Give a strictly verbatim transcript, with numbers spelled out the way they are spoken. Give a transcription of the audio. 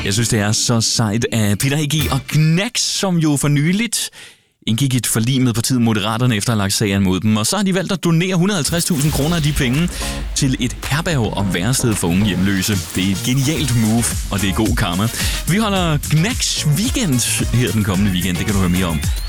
Jeg synes, det er så sejt af Peter A G og Gnags, som jo for nyligt indgik et forlig med partiet Moderaterne efter at have lagt sagen mod dem. Og så har de valgt at donere et hundrede og halvtreds tusind kroner af de penge til et herberg og værested for unge hjemløse. Det er et genialt move, og det er god karma. Vi holder Gnags weekend her den kommende weekend. Det kan du høre mere om